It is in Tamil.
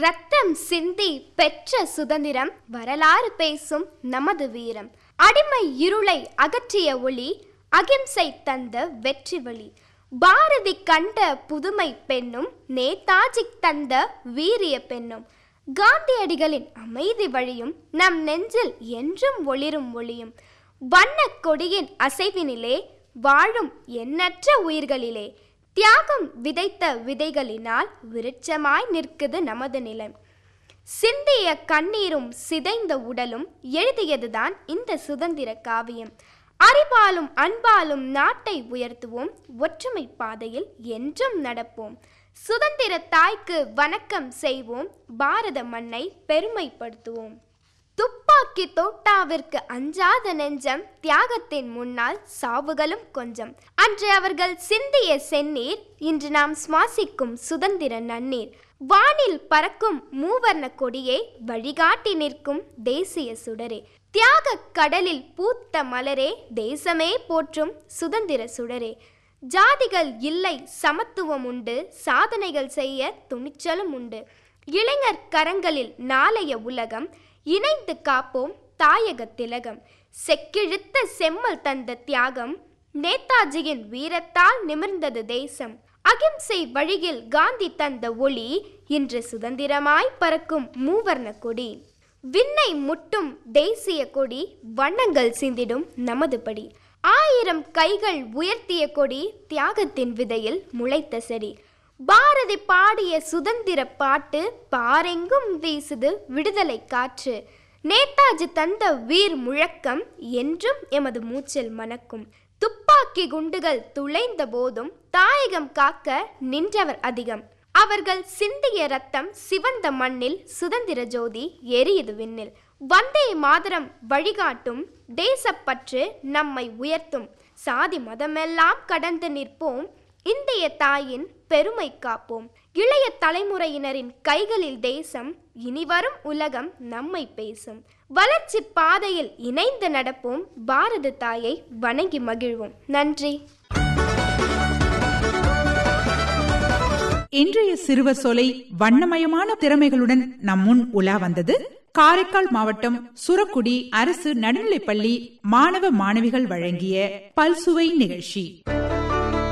ரத்தம் சிந்தி பெற்ற சுதந்திரம், வரலாறு பேசும் நமது வீரம். அடிமை இருளை அகற்றிய ஒளி, அகிம்சை தந்த வெற்றி வழி. பாரதி கண்ட புதுமை பெண்ணும், நேதாஜி தந்த வீரிய பெண்ணும். காந்தியடிகளின் அமைதி வழியும், நம் நெஞ்சில் என்றும் ஒளிரும் ஒளியும். வண்ண கொடியின் அசைவினிலே வாழும் எண்ணற்ற உயிர்களிலே, தியாகம் விதைத்த விதைகளினால் விருட்சமாய் நிற்குது நமது நிலம். சிந்திய கண்ணீரும் சிதைந்த உடலும் எழுதியதுதான் இந்த சுதந்திர காவியம். அறிவாலும் அன்பாலும் நாட்டை உயர்த்துவோம், ஒற்றுமை பாதையில் என்றும் நடப்போம். சுதந்திர தாய்க்கு வணக்கம் செய்வோம், பாரத மண்ணை பெருமைப்படுத்துவோம். துப்பாக்கி தோட்டாவிற்கு அஞ்சாத நெஞ்சம், தியாகத்தின் முன்னால் சாவுகளும் கொஞ்சம். அன்று அவர்கள் சிந்திய செந்நீர், இன்று நாம் சுவாசிக்கும் சுதந்திர நன்னீர். வானில் பறக்கும் மூவர்ண கொடியே, வழிகாட்டி நிற்கும் தேசிய சுடரே. தியாக கடலில் பூத்த மலரே, தேசமே போற்றும் சுதந்திர சுடரே. ஜாதிகள் இல்லை, சமத்துவம் உண்டு, சாதனைகள் செய்ய துணிச்சலும் உண்டு. இளைஞர் கரங்களில் நாளைய உலகம், இணைந்து காப்போம் தாயக திலகம். செக்கிழுத்த செம்மல் தந்த தியாகம், நேதாஜியின் வீரத்தால் நிமிர்ந்தது தேசம். அகிம்சை வழியில் காந்தி தந்த ஒளி, இன்று சுதந்திரமாய் பறக்கும் மூவர்ண கொடி. விண்ணை முட்டும் தேசிய கொடி, வண்ணங்கள் சிந்திடும் நமது படி. 1000 கைகள் உயர்த்திய கொடி, தியாகத்தின் விதையில் முளைத்த செடி. பாரதி பாடிய சுதந்திர பாட்டு, பாரெங்கும் வீசுது விடுதலை காற்று. நேதாஜி தந்த வீர் முழக்கம், என்றும் எமது மூச்சில் மணக்கும். துப்பாக்கி குண்டுகள் துளைந்த போதும் தாயகம் காக்க நின்றவர் அதிகம். அவர்கள் சிந்திய ரத்தம் சிவந்த மண்ணில், சுதந்திர ஜோதி எரியுது விண்ணில். வந்தே மாதரம் வழிகாட்டும், தேசப்பற்று நம்மை உயர்த்தும். சாதி மதமெல்லாம் கடந்து நிற்போம், இந்திய தாயின் பெருமை காப்போம். இளைய தலைமுறையினரின் கைகளில் தேசம், இனிவரும் உலகம் நம்மை பேசும். வளர்ச்சி பாதையில் இணைந்து நடப்போம், பாரத தாயை வணங்கி மகிழ்வோம். நன்றி. இன்றைய சிறுவர் சோலை வண்ணமயமான திறமைகளுடன் நம் முன் உலா வந்தது. காரைக்கால் மாவட்டம் சுரக்குடி அரசு நடுநிலைப்பள்ளி மாணவ மாணவிகள் வழங்கிய பல்சுவை நிகழ்ச்சி.